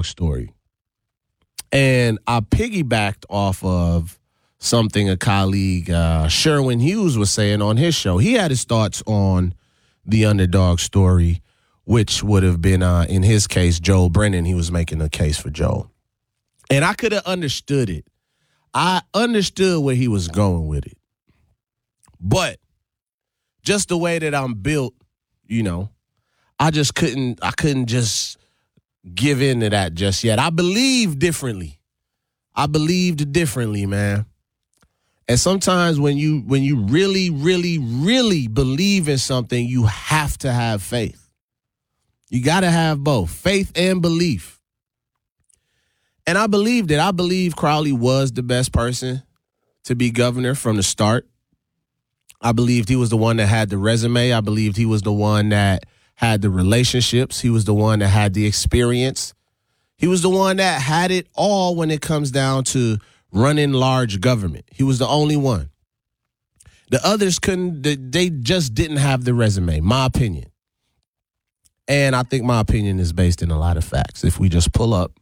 underdog story. And I piggybacked off of something a colleague, Sherwin Hughes, was saying on his show. He had his thoughts on the underdog story, which would have been, in his case, Joel Brennan. He was making a case for Joel. And I could have understood it. I understood where he was going with it. But just the way that I'm built, I couldn't just give in to that just yet. I believe differently. I believed differently, man. And sometimes when you really, really, really believe in something, you have to have faith. You got to have both, faith and belief. And I believed it. I believe Crowley was the best person to be governor from the start. I believed he was the one that had the resume. I believed he was the one that had the relationships. He was the one that had the experience. He was the one that had it all when it comes down to running large government. He was the only one. The others couldn't, they just didn't have the resume, my opinion. And I think my opinion is based in a lot of facts. If we just pull up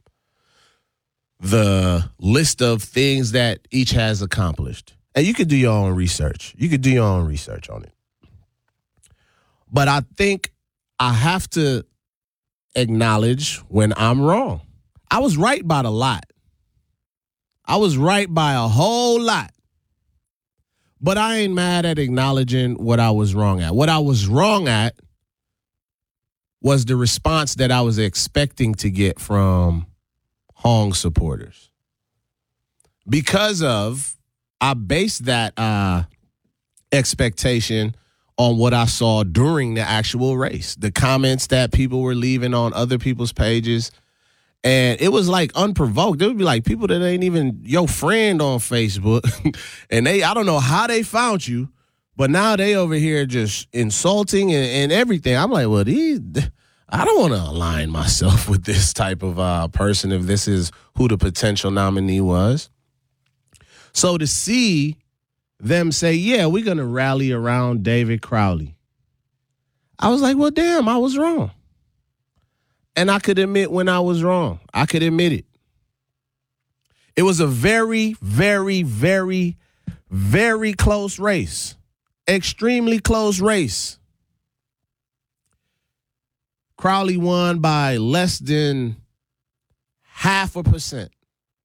the list of things that each has accomplished. And you could do your own research. You could do your own research on it. But I think I have to acknowledge when I'm wrong. I was right about a lot. I was right by a whole lot. But I ain't mad at acknowledging what I was wrong at. What I was wrong at was the response that I was expecting to get from Hong supporters. Because I based that expectation on what I saw during the actual race, the comments that people were leaving on other people's pages. And it was like unprovoked. There would be like people that ain't even your friend on Facebook. And I don't know how they found you, but now they over here just insulting and everything. I'm like, well, I don't want to align myself with this type of person if this is who the potential nominee was. So to see them say, yeah, we're going to rally around David Crowley, I was like, well, damn, I was wrong. And I could admit when I was wrong. I could admit it. It was a very, very, very, very close race. Extremely close race. Crowley won by less than 0.5%.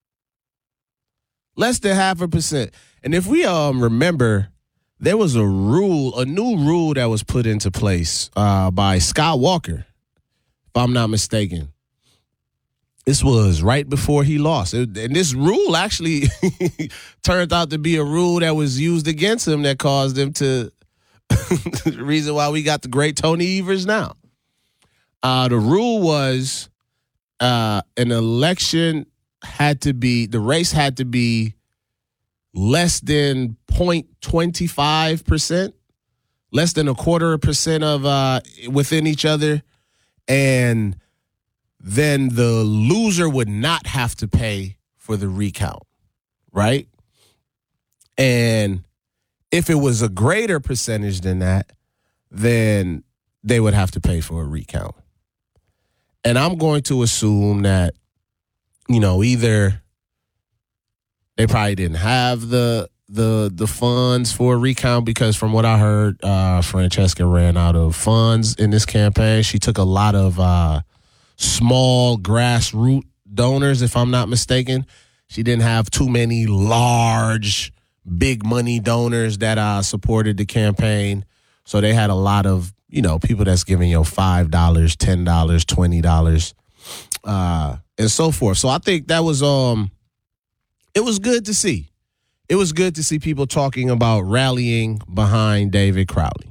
Less than 0.5%. And if we remember, there was a new rule that was put into place by Scott Walker, if I'm not mistaken. This was right before he lost. And this rule actually turned out to be a rule that was used against him that caused him to the reason why we got the great Tony Evers now. The rule was an election the race had to be less than 0.25%, less than 0.25% of within each other. And then the loser would not have to pay for the recount, right? And if it was a greater percentage than that, then they would have to pay for a recount. And I'm going to assume that, either they probably didn't have the funds for a recount because from what I heard, Francesca ran out of funds in this campaign. She took a lot of small grassroots donors, if I'm not mistaken. She didn't have too many large, big money donors that supported the campaign. So they had a lot of, people that's giving $5, $10, $20, and so forth. So I think that was it was good to see. It was good to see people talking about rallying behind David Crowley.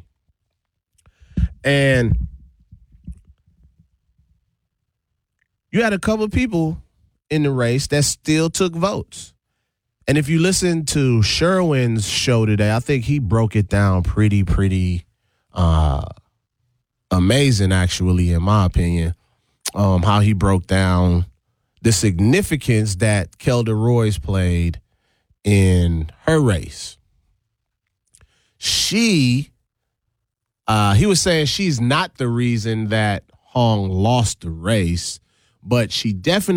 And you had a couple of people in the race that still took votes. And if you listen to Sherwin's show today, I think he broke it down pretty amazing, actually, in my opinion, how he broke down the significance that Kelda Royce played in her race. He was saying she's not the reason that Hong lost the race, but she definitely